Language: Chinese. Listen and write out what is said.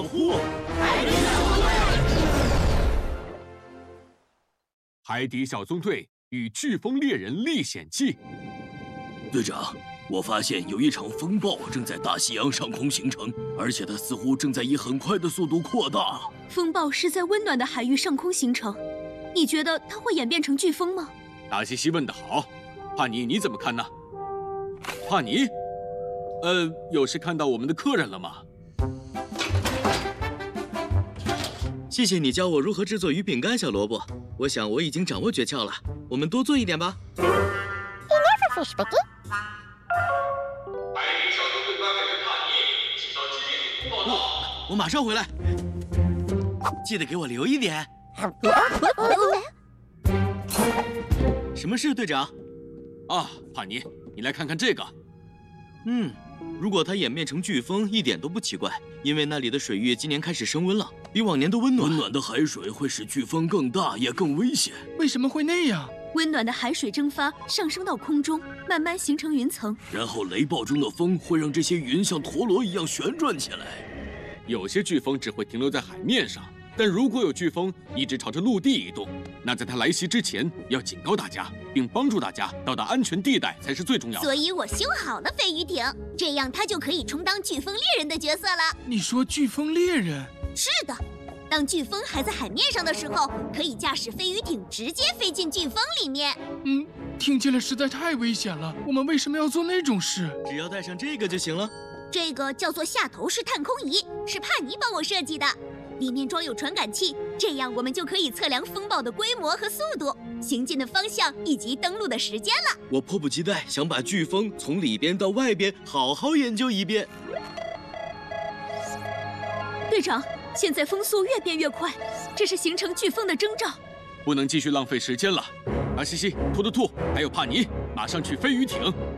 呼！ 海底小纵队！ 海底小纵队与飓风猎人历险记。 队长，我发现有一场风暴正在大西洋上空形成，而且它似乎正在以很快的速度扩大。 风暴是在温暖的海域上空形成，你觉得它会演变成飓风吗？ 达西西问得好，帕尼你怎么看呢？帕尼，有事看到我们的客人了吗？ 谢谢你教我如何制作鱼饼干，小萝卜。我想我已经掌握诀窍了，我们多做一点吧。 Fish Picky。 海底小纵队官员帕尼，请到基地总部报道。 我马上回来，记得给我留一点。什么事，队长？ 啊，帕尼，你来看看这个。 如果它演变成飓风，一点都不奇怪，因为那里的水域今年开始升温了，比往年都温暖。 温暖的海水会使飓风更大，也更危险。 为什么会那样？ 温暖的海水蒸发，上升到空中，慢慢形成云层。 然后雷暴中的风会让这些云像陀螺一样旋转起来。 有些飓风只会停留在海面上，但如果有飓风一直朝着陆地移动，那在它来袭之前，要警告大家，并帮助大家到达安全地带才是最重要的。 所以我修好了飞鱼艇，这样它就可以充当飓风猎人的角色了。 你说飓风猎人？ 是的。当飓风还在海面上的时候，可以驾驶飞鱼艇直接飞进飓风里面。 听起来实在太危险了。我们为什么要做那种事？ 只要带上这个就行了。 这个叫做下头式探空仪，是帕尼帮我设计的，里面装有传感器，这样我们就可以测量风暴的规模和速度、行进的方向以及登陆的时间了。 我迫不及待想把飓风从里边到外边好好研究一遍。 队长，现在风速越变越快，这是形成飓风的征兆。 不能继续浪费时间了。阿西西、兔兔兔，还有帕尼，马上去飞鱼艇。